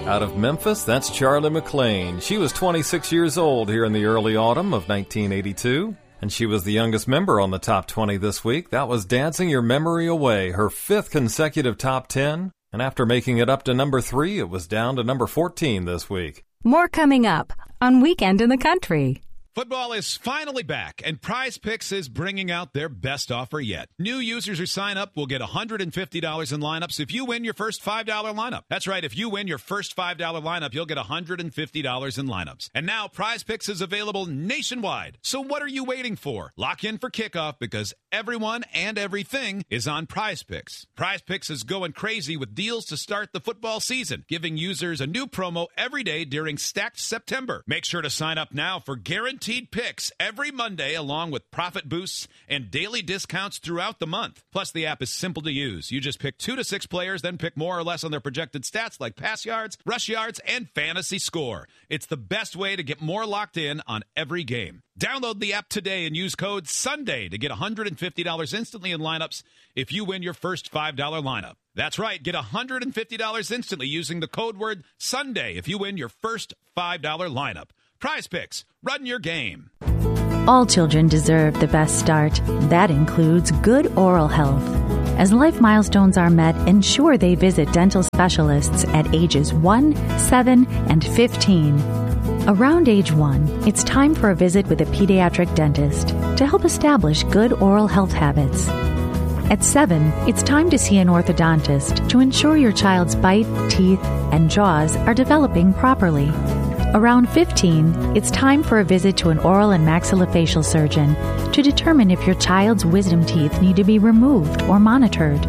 Out of Memphis, that's Charlie McClain. She was 26 years old here in the early autumn of 1982, and she was the youngest member on the Top 20 this week. That was Dancing Your Memory Away, her 5th consecutive Top 10, and after making it up to number 3, it was down to number 14 this week. More coming up on Weekend in the Country. Football is finally back, and Prize Picks is bringing out their best offer yet. New users who sign up will get $150 in lineups if you win your first $5 lineup. That's right, if you win your first $5 lineup, you'll get $150 in lineups. And now Prize Picks is available nationwide. So what are you waiting for? Lock in for kickoff because everyone and everything is on Prize Picks. Prize Picks is going crazy with deals to start the football season, giving users a new promo every day during Stacked September. Make sure to sign up now for guaranteed picks every Monday, along with profit boosts and daily discounts throughout the month. Plus, the app is simple to use. You just pick 2 to 6 players, then pick more or less on their projected stats like pass yards, rush yards, and fantasy score. It's the best way to get more locked in on every game. Download the app today and use code SUNDAY to get $150 instantly in lineups if you win your first $5 lineup. That's right, get $150 instantly using the code word SUNDAY if you win your first $5 lineup. Prize Picks, run your game. All children deserve the best start. That includes good oral health. As life milestones are met, ensure they visit dental specialists at ages 1, 7, and 15. Around age 1, it's time for a visit with a pediatric dentist to help establish good oral health habits. At 7, it's time to see an orthodontist to ensure your child's bite, teeth, and jaws are developing properly. Around 15, it's time for a visit to an oral and maxillofacial surgeon to determine if your child's wisdom teeth need to be removed or monitored.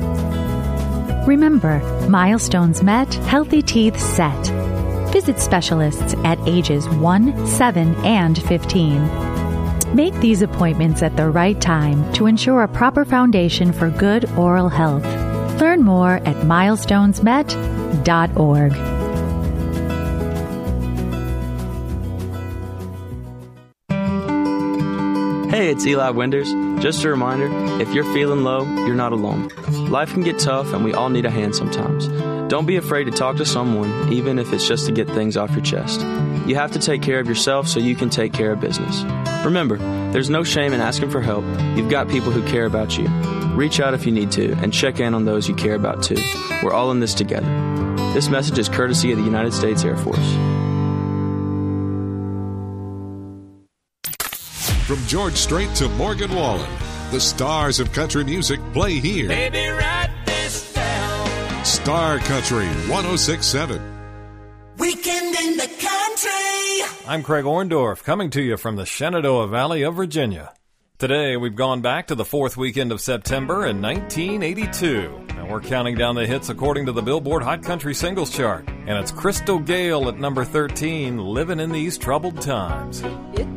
Remember, milestones met, healthy teeth set. Visit specialists at ages 1, 7, and 15. Make these appointments at the right time to ensure a proper foundation for good oral health. Learn more at milestonesmet.org. Hey, it's Eli Winders. Just a reminder, if you're feeling low, you're not alone. Life can get tough and we all need a hand sometimes. Don't be afraid to talk to someone, even if it's just to get things off your chest. You have to take care of yourself so you can take care of business. Remember, there's no shame in asking for help. You've got people who care about you. Reach out if you need to and check in on those you care about too. We're all in this together. This message is courtesy of the United States Air Force. From George Strait to Morgan Wallen, the stars of country music play here. Baby, write this down. Star Country 106.7. Weekend in the Country. I'm Craig Orndorff, coming to you from the Shenandoah Valley of Virginia. Today, we've gone back to the 4th weekend of September in 1982. And we're counting down the hits according to the Billboard Hot Country Singles Chart. And it's Crystal Gayle at number 13, Living in These Troubled Times.